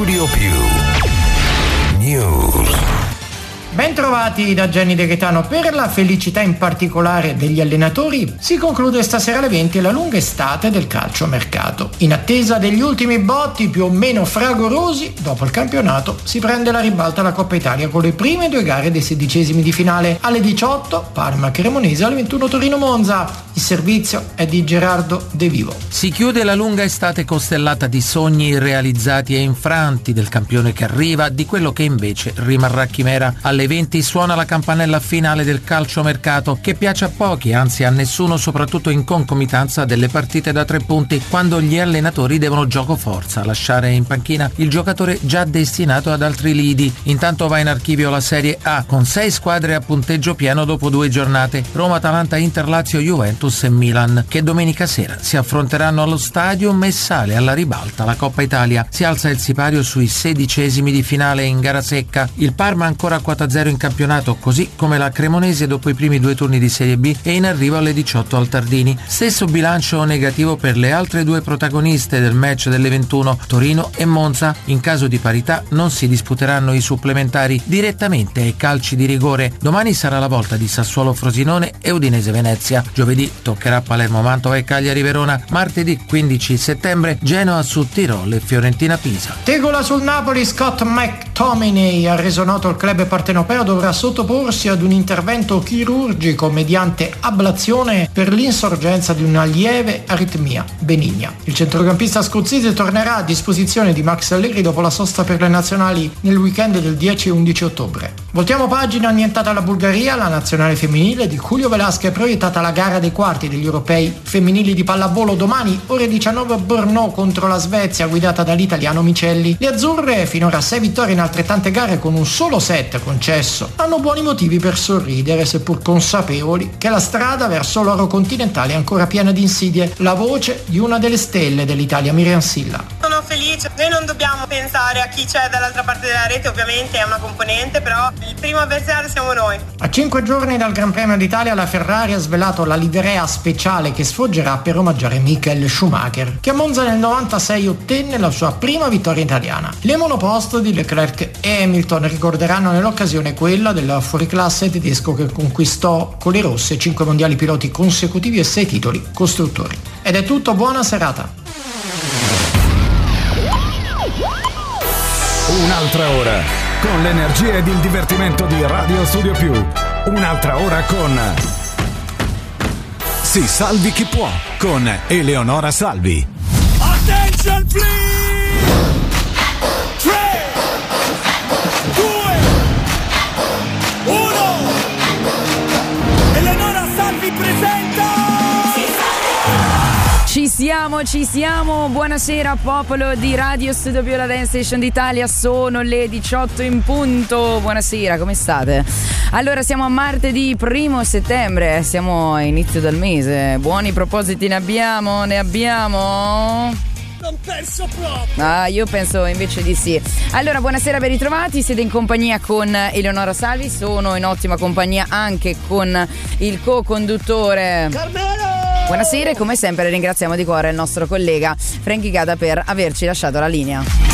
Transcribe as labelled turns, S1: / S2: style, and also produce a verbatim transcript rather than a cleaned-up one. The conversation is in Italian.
S1: Studio Più News.
S2: Bentrovati da Gianni De Gaetano. Per la felicità in particolare degli allenatori si conclude stasera alle venti la lunga estate del calciomercato. In attesa degli ultimi botti più o meno fragorosi, dopo il campionato si prende la ribalta la Coppa Italia con le prime due gare dei sedicesimi di finale. Alle diciotto Parma Cremonese, alle ventuno Torino Monza. Il servizio è di Gerardo De Vivo.
S3: Si chiude la lunga estate costellata di sogni irrealizzati e infranti, del campione che arriva, di quello che invece rimarrà chimera. Alle venti suona la campanella finale del calciomercato, che piace a pochi, anzi a nessuno, soprattutto in concomitanza delle partite da tre punti, quando gli allenatori devono gioco forza lasciare in panchina il giocatore già destinato ad altri lidi. Intanto va in archivio la Serie A, con sei squadre a punteggio pieno dopo due giornate: Roma, Atalanta, Inter, Lazio, Juventus e Milan, che domenica sera si affronteranno allo Stadium e sale alla ribalta la Coppa Italia. Si alza il sipario sui sedicesimi di finale in gara secca. Il Parma ancora a quattro a zero in campionato, così come la Cremonese dopo i primi due turni di Serie B, e in arrivo alle diciotto al Tardini. Stesso bilancio negativo per le altre due protagoniste del match delle ventuno, Torino e Monza. In caso di parità non si disputeranno i supplementari, direttamente ai calci di rigore. Domani sarà la volta di Sassuolo Frosinone e Udinese Venezia. Giovedì toccherà Palermo Mantova e Cagliari Verona. Martedì quindici settembre Genoa su Tirol e Fiorentina Pisa.
S2: Tegola sul Napoli. Scott McTominay ha reso noto il club partenopeo dovrà sottoporsi ad un intervento chirurgico mediante ablazione per l'insorgenza di una lieve aritmia benigna. Il centrocampista scozzese tornerà a disposizione di Max Allegri dopo la sosta per le nazionali nel weekend del dieci e undici ottobre. Voltiamo pagina. Annientata la Bulgaria, la nazionale femminile di Julio Velasquez è proiettata alla gara dei quarti degli europei femminili di pallavolo domani ore diciannove a Brno contro la Svezia, guidata dall'italiano Micelli. Le azzurre, finora sei vittorie in altrettante gare con un solo set concesso, hanno buoni motivi per sorridere, seppur consapevoli che la strada verso l'oro continentale è ancora piena di insidie. La voce di una delle stelle dell'Italia, Miriam Silla.
S4: Sono felice, noi non dobbiamo pensare a chi c'è dall'altra parte della rete, ovviamente è una componente, però il primo avversario siamo noi.
S2: A cinque giorni dal Gran Premio d'Italia la Ferrari ha svelato la livrea speciale che sfoggerà per omaggiare Michael Schumacher, che a Monza nel novantasei ottenne la sua prima vittoria italiana. Le monoposto di Leclerc e Hamilton ricorderanno nell'occasione quella del fuoriclasse tedesco che conquistò con le rosse cinque mondiali piloti consecutivi e sei titoli costruttori. Ed è tutto, buona serata.
S5: Un'altra ora con l'energia ed il divertimento di Radio Studio Più. Un'altra ora con Si salvi chi può con Eleonora Salvi.
S6: Attention please! tre, due, uno! Eleonora Salvi presenta!
S7: Ci siamo, ci siamo, buonasera popolo di Radio Studio Più, la Dance Station d'Italia, sono le diciotto in punto, buonasera, come state? Allora siamo a martedì primo settembre, siamo a inizio del mese, buoni propositi ne abbiamo, ne abbiamo?
S6: Non penso proprio.
S7: Ah, io penso invece di sì. Allora, buonasera, ben ritrovati. Siete in compagnia con Eleonora Salvi. Sono in ottima compagnia anche con il co-conduttore
S6: Carmelo!
S7: Buonasera e come sempre ringraziamo di cuore il nostro collega Frankie Gada per averci lasciato la linea.